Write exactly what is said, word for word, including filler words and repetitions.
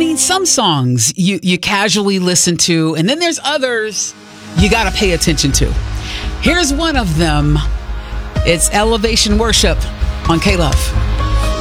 mean, some songs you, you casually listen to, and then there's others you got to pay attention to. Here's one of them. It's Elevation Worship on K-Love.